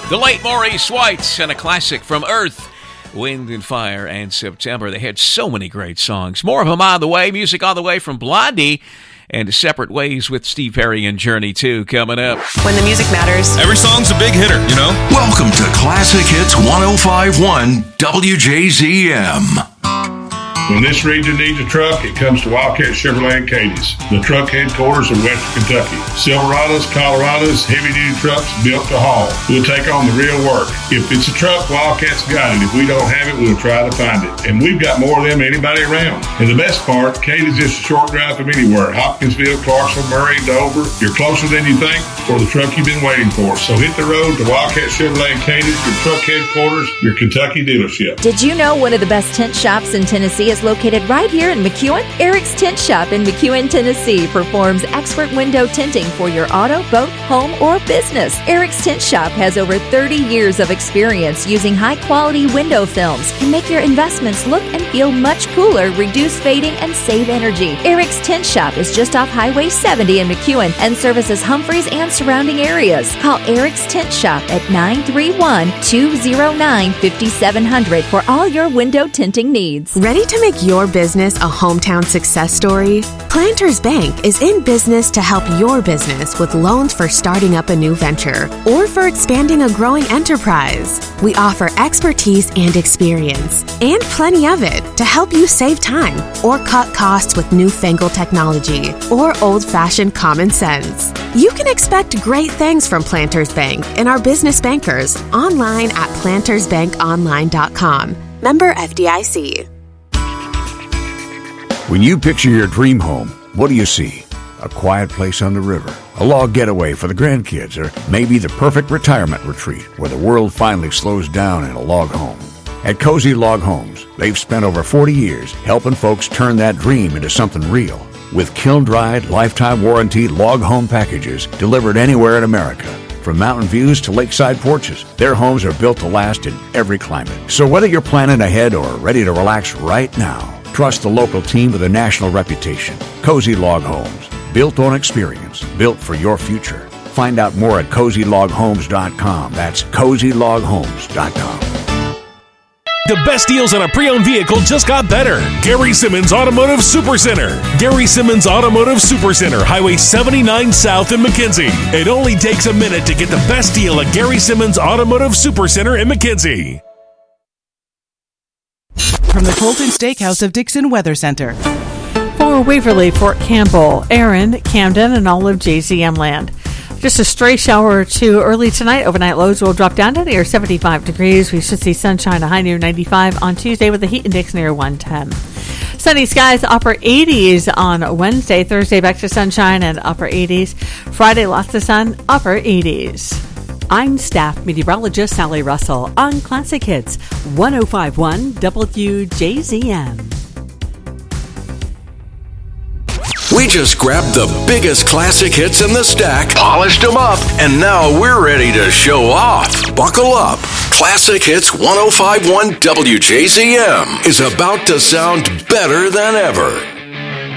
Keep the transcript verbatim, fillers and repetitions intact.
The late Maurice White and a classic from Earth, Wind and Fire and September. They had so many great songs. More of them on the way. Music on the way from Blondie and Separate Ways with Steve Perry and Journey two coming up. When the music matters. Every song's a big hitter, you know? Welcome to Classic Hits ten fifty-one W J Z M. When this region needs a truck, it comes to Wildcat Chevrolet and Cadiz, the truck headquarters of Western Kentucky. Silverados, Colorados, heavy-duty trucks built to haul. We'll take on the real work. If it's a truck, Wildcat's got it. If we don't have it, we'll try to find it. And we've got more of them than anybody around. And the best part, Cadiz is a short drive from anywhere. Hopkinsville, Clarksville, Murray, Dover. You're closer than you think for the truck you've been waiting for. So hit the road to Wildcat Chevrolet and Cadiz, your truck headquarters, your Kentucky dealership. Did you know one of the best tent shops in Tennessee is located right here in McEwen? Eric's Tent Shop in McEwen, Tennessee performs expert window tinting for your auto, boat, home, or business. Eric's Tent Shop has over thirty years of experience using high-quality window films to make your investments look and feel much cooler, reduce fading, and save energy. Eric's Tent Shop is just off Highway seventy in McEwen and services Humphreys and surrounding areas. Call Eric's Tent Shop at nine three one, two zero nine, five seven zero zero for all your window tinting needs. Ready to make your business a hometown success story? Planters Bank is in business to help your business with loans for starting up a new venture or for expanding a growing enterprise. We offer expertise and experience, and plenty of it, to help you save time or cut costs with newfangled technology or old-fashioned common sense. You can expect great things from Planters Bank and our business bankers online at planters bank online dot com. Member F D I C. When you picture your dream home, what do you see? A quiet place on the river, a log getaway for the grandkids, or maybe the perfect retirement retreat where the world finally slows down in a log home. At Cozy Log Homes, they've spent over forty years helping folks turn that dream into something real. With kiln-dried, lifetime warranty log home packages delivered anywhere in America. From mountain views to lakeside porches, their homes are built to last in every climate. So whether you're planning ahead or ready to relax right now, trust the local team with a national reputation. Cozy Log Homes. Built on experience. Built for your future. Find out more at cozy log homes dot com. That's cozy log homes dot com. The best deals on a pre-owned vehicle just got better. Gary Simmons Automotive Supercenter. Gary Simmons Automotive Supercenter, Highway seventy-nine South in McKenzie. It only takes a minute to get the best deal at Gary Simmons Automotive Supercenter in McKenzie. From the Colton Steakhouse of Dixon Weather Center. For Waverly, Fort Campbell, Erin, Camden, and all of J Z M land. Just a stray shower or two early tonight. Overnight lows will drop down to near seventy-five degrees. We should see sunshine, a high near ninety-five on Tuesday with a heat index near one ten. Sunny skies, upper eighties on Wednesday. Thursday, back to sunshine and upper eighties. Friday, lots of sun, upper eighties. I'm staff meteorologist Sally Russell on Classic Hits ten fifty-one W J Z M. We just grabbed the biggest classic hits in the stack, polished them up, and now we're ready to show off. Buckle up. Classic Hits ten fifty-one W J Z M is about to sound better than ever.